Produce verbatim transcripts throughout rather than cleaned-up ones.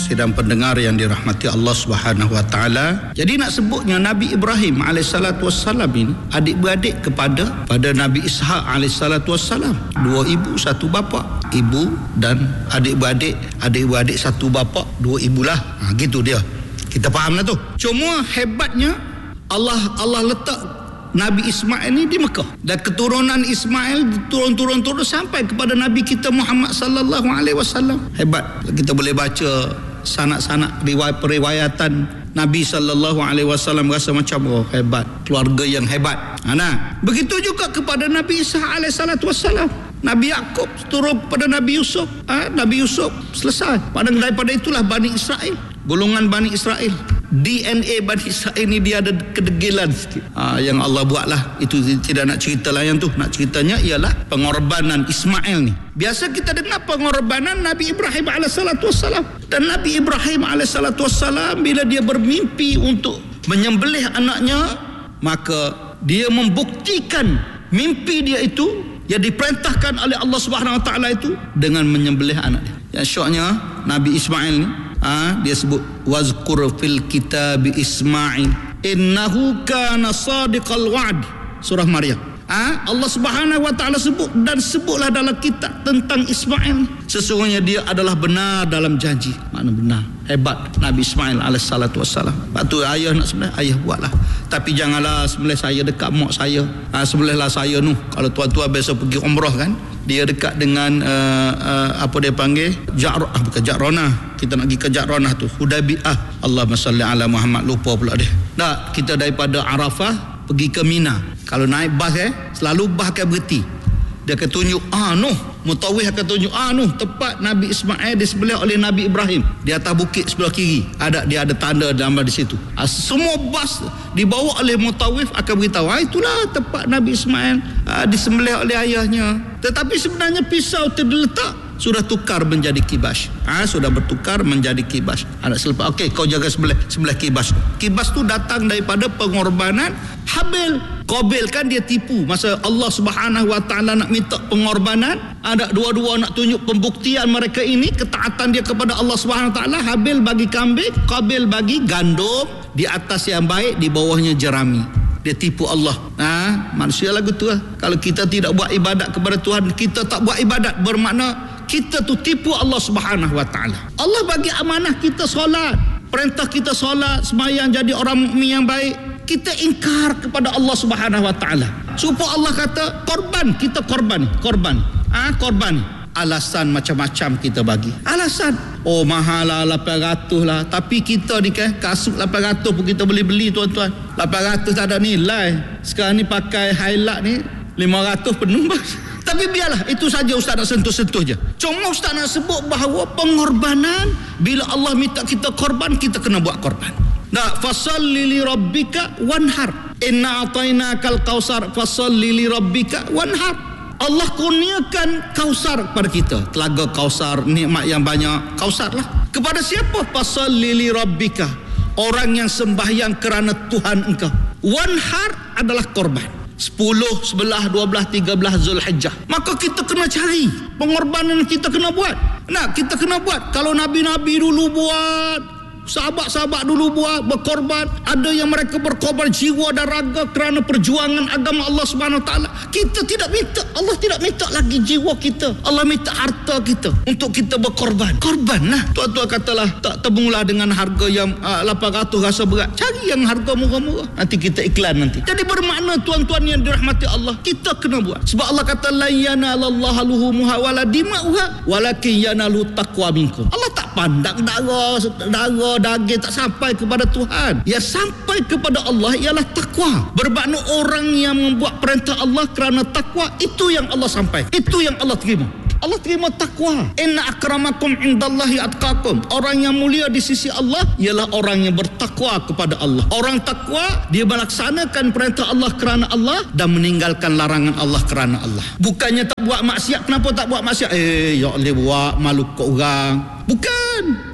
sidang pendengar yang dirahmati Allah Subhanahu wa taala. Jadi nak sebutnya Nabi Ibrahim alaihissalatu wassalam ini adik-beradik kepada pada Nabi Ishaq alaihissalatu wassalam. Dua ibu, satu bapa. Ibu dan adik-beradik, adik-beradik satu bapa, dua ibulah. Ha, gitu dia. Kita fahamlah tu. Cuma hebatnya Allah Allah letak Nabi Ismail ni di Mekah, dan keturunan Ismail turun-turun-turun sampai kepada Nabi kita Muhammad sallallahu alaihi wasallam. Hebat. Kita boleh baca sanak-sanak riwayat periwayatan Nabi sallallahu alaihi wasallam, rasa macam oh hebat, keluarga yang hebat. Ha, nah, begitu juga kepada Nabi Isa alaihi salatu wasallam. Nabi Yakub turun kepada Nabi Yusuf. Ha, Nabi Yusuf selesai. Pada daripada itulah Bani Israel, golongan Bani Israel. D N A Bani Israel ni dia ada kedegilan sikit. Ha, yang Allah buatlah. Itu tidak nak cerita layan tu. Nak ceritanya ialah pengorbanan Ismail ni. Biasa kita dengar pengorbanan Nabi Ibrahim alaihissalatu wassalam. Dan Nabi Ibrahim alaihissalatu wassalam bila dia bermimpi untuk menyembelih anaknya, maka dia membuktikan mimpi dia itu yang diperintahkan oleh Allah Subhanahu wa taala itu dengan menyembelih anak dia. Yang syoknya Nabi Ismail ni, ha, dia sebut wazkur fil kitab Ismail innahu kana sadiqal wa'd, surah Maryam. Ha, Allah Subhanahu wa taala sebut dan sebutlah dalam kitab tentang Ismail, sesungguhnya dia adalah benar dalam janji. Makna benar. Hebat Nabi Ismail alaihissalatu wassalam. Lepas tu ayah nak sembelih, ayah buatlah. Tapi janganlah sembelih saya dekat mak saya. Ha, sembelihlah saya nu. Kalau tuan-tuan biasa pergi umrah kan, dia dekat dengan uh, uh, apa dia panggil, Ja'rah, ah, bukan Ja'ronah. Kita nak pergi ke Ja'ronah tu, Hudaybiyah. Allahumma salli ala Muhammad, lupa pula dia. Tak, kita daripada Arafah pergi ke Mina. Kalau naik bas eh, selalu bas akan berhenti. Dia akan tunjuk, ah noh, mutawif akan tunjuk, ah noh, tepat Nabi Ismail disembelih oleh Nabi Ibrahim di atas bukit sebelah kiri. Ada, dia ada tanda gambar di situ. Ah, semua bas dibawa oleh mutawif akan beritahu, ah itulah tempat Nabi Ismail ah, disembelih oleh ayahnya. Tetapi sebenarnya pisau itu diletak sudah tukar menjadi kibas. Ah, sudah bertukar menjadi kibas. Anak selepas, okey, kau jaga sebelah sebelah kibas. Kibas tu datang daripada pengorbanan Habil. Qabil kan dia tipu. Masa Allah Subhanahu wa taala nak minta pengorbanan, ada dua-dua nak tunjuk pembuktian mereka ini ketaatan dia kepada Allah Subhanahu wa taala. Habil bagi kambing, Qabil bagi gandum, di atas yang baik, di bawahnya jerami. Dia tipu Allah. Ha, manusia lagu tu lah. Kalau kita tidak buat ibadat kepada Tuhan, kita tak buat ibadat, bermakna kita tu tipu Allah Subhanahu wa taala. Allah bagi amanah kita solat, perintah kita solat, sembahyang, jadi orang mukmin yang baik. Kita ingkar kepada Allah Subhanahu wa taala. Supaya Allah kata korban, kita korban, korban. Ah, ha, korban. Alasan macam-macam kita bagi. Alasan, oh mahal lah, lapan ratus lah. Tapi kita ni kan, kasut lapan ratus pun kita boleh beli tuan-tuan. lapan ratus tak ada nilai. Sekarang ni pakai highlight ni lima ratus penuh. Tapi biarlah, itu saja Ustaz nak sentuh-sentuh je. Cuma Ustaz nak sebut bahawa pengorbanan, bila Allah minta kita korban, kita kena buat korban. Nah, fasalli li rabbika wanhar. Inna atainakal kausar fasalli li rabbika wanhar. Allah kurniakan kausar kepada kita. Telaga kausar, nikmat yang banyak, kausar lah. Kepada siapa? Fasalli li rabbika. Orang yang sembahyang kerana Tuhan engkau. Wanhar adalah korban. sepuluh, sebelas, dua belas, tiga belas Zulhijjah. Maka kita kena cari pengorbanan, kita kena buat. Nah, kita kena buat. Kalau Nabi-Nabi dulu buat, sahabat-sahabat dulu buat, berkorban. Ada yang mereka berkorban jiwa dan raga kerana perjuangan agama Allah Subhanahu wa taala. Kita tidak minta, Allah tidak minta lagi jiwa kita. Allah minta harta kita untuk kita berkorban. Korban lah. Tuan-tuan katalah tak temulah dengan harga yang uh, lapan ratus rasa berat. Cari yang harga murah-murah. Nanti kita iklan nanti. Jadi bermakna tuan-tuan yang dirahmati Allah, kita kena buat. Sebab Allah kata la yanalallaha luhumuha wala dima'uha walakin yanalu taqwa minkum. Allah tak pandang darah, darah daging, tak sampai kepada Tuhan. Yang sampai kepada Allah ialah takwa. Bermakna orang yang membuat perintah Allah kerana takwa, itu yang Allah sampai. Itu yang Allah terima. Allah terima takwa. Inna akramakum indallahi atqakum. Orang yang mulia di sisi Allah ialah orang yang bertakwa kepada Allah. Orang takwa, dia melaksanakan perintah Allah kerana Allah dan meninggalkan larangan Allah kerana Allah. Bukannya tak buat maksiat. Kenapa tak buat maksiat? Eh, ya Allah buat malu kat orang. Bukan.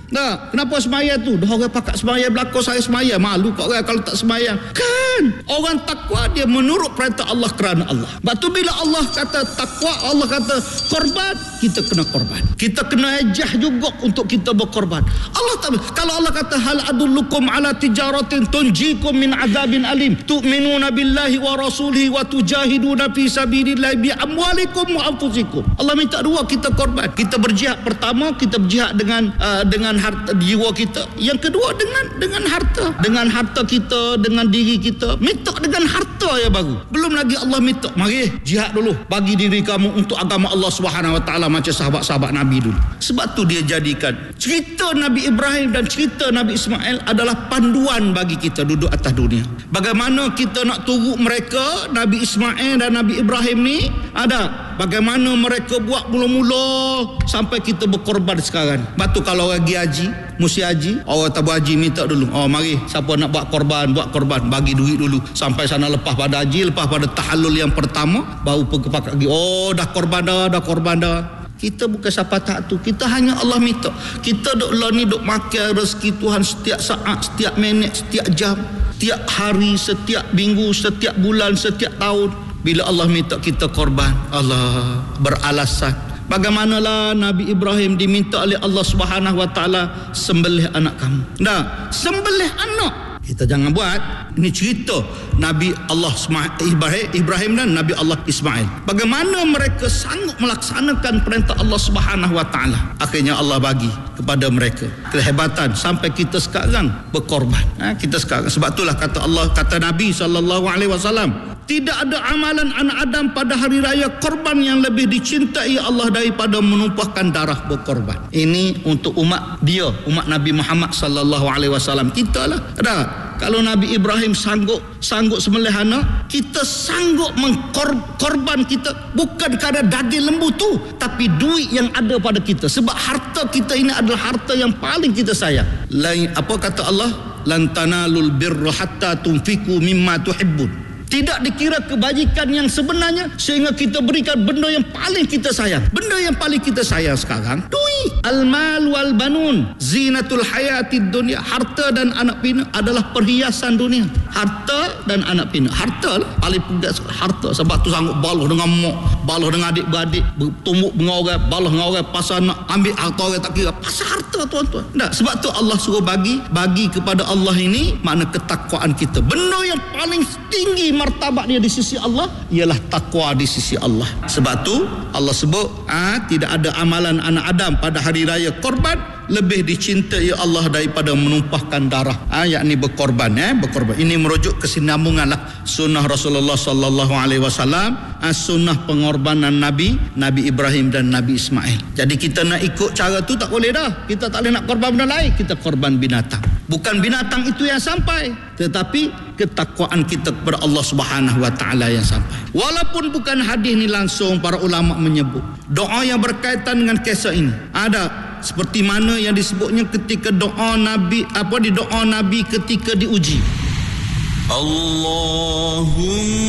Nah, kenapa semaya tu? Dah orang pakat semaya belakang saya semaya. Malu kau orang kalau tak semaya. Kan? Orang takwa dia menurut perintah Allah kerana Allah. Sebab tu bila Allah kata takwa, Allah kata korban, kita kena korban. Kita kena ejah juga untuk kita berkorban. Allah tak, kalau Allah kata hal adullukum ala tijaratin tunjikum min azabin alim tu'minuna billahi wa rasulihi wa tujahiduna fi sabilillahi bi amwalikum wa anfusikum. Allah minta dua, kita korban. Kita berjihad, pertama kita berjihad dengan uh, dengan harta jiwa kita, yang kedua dengan dengan harta, dengan harta kita, dengan diri kita. Minta dengan harta ya baru. Belum lagi Allah minta, mari jihad dulu, bagi diri kamu untuk agama Allah Subhanahu wa taala macam sahabat-sahabat Nabi dulu. Sebab tu dia jadikan cerita Nabi Ibrahim dan cerita Nabi Ismail adalah panduan bagi kita duduk atas dunia. Bagaimana kita nak turut mereka, Nabi Ismail dan Nabi Ibrahim ni ada bagaimana mereka buat mula-mula sampai kita berkorban sekarang. Sebab tu kalau orang pergi haji, mesti haji, orang tak berhaji minta dulu, oh mari siapa nak buat korban, buat korban, bagi duit dulu. Sampai sana lepas pada haji, lepas pada tahallul yang pertama, baru pergi pakai lagi, oh dah korban dah, dah korban dah. Kita bukan siapa tak tu, kita hanya Allah minta. Kita duk lah ni duk makan rezeki Tuhan setiap saat, setiap minit, setiap jam, setiap hari, setiap minggu, setiap bulan, setiap tahun. Bila Allah minta kita korban, Allah beralasan. Bagaimanalah Nabi Ibrahim diminta oleh Allah Subhanahu wa taala, sembelih anak kamu. Nah, sembelih anak. Kita jangan buat. Ini cerita Nabi Allah Ibrahim, Ibrahim dan Nabi Allah Ismail. Bagaimana mereka sanggup melaksanakan perintah Allah Subhanahu wa taala. Akhirnya Allah bagi kepada mereka kehebatan sampai kita sekarang berkorban. Ha, kita sekarang, sebab itulah kata Allah, kata Nabi sallallahu alaihi wasallam, tidak ada amalan anak Adam pada hari raya korban yang lebih dicintai Allah daripada menumpahkan darah berkorban. Ini untuk umat dia, umat Nabi Muhammad sallallahu alaihi wasallam. Kita lah. Ada. Kalau Nabi Ibrahim sanggup sanggup sembelih anak, kita sanggup mengkorban kita bukan kerana daging lembu tu, tapi duit yang ada pada kita. Sebab harta kita ini adalah harta yang paling kita sayang. Lain apa kata Allah? Lan tanalul birra hatta tunfiqu mimma tuhibbun. Tidak dikira kebajikan yang sebenarnya sehingga kita berikan benda yang paling kita sayang. Benda yang paling kita sayang sekarang, duit. Al-mal wal banun zinatul hayatid dunya. Harta dan anak pinak adalah perhiasan dunia. Harta dan anak pinak. Harta lah paling pegas, harta. Sebab tu sanggup baloh dengan mak, baloh dengan adik-beradik, bertumbuk dengan orang, baloh dengan orang, pasal nak ambil harta orang tak kira. Pasal harta tuan-tuan. Tak, sebab tu Allah suruh bagi, bagi kepada Allah ini makna ketakwaan kita. Benda yang paling tinggi martabat dia di sisi Allah ialah takwa di sisi Allah. Sebab tu Allah sebut ah, tidak ada amalan anak Adam pada hari raya korban lebih dicintai Allah daripada menumpahkan darah, ah, yakni berkorban. Eh, berkorban ini merujuk kesinambungan lah sunnah Rasulullah sallallahu alaihi wasallam, ah, sunnah pengorbanan Nabi Nabi Ibrahim dan Nabi Ismail. Jadi kita nak ikut cara tu tak boleh dah. Kita tak boleh nak korban benda lain, kita korban binatang. Bukan binatang itu yang sampai, tetapi ketakwaan kita kepada Allah Subhanahu wa taala yang sampai. Walaupun bukan hadis ni langsung, para ulama menyebut doa yang berkaitan dengan kisah ini. Ada seperti mana yang disebutnya ketika doa Nabi, apa di doa Nabi ketika diuji. Allahumma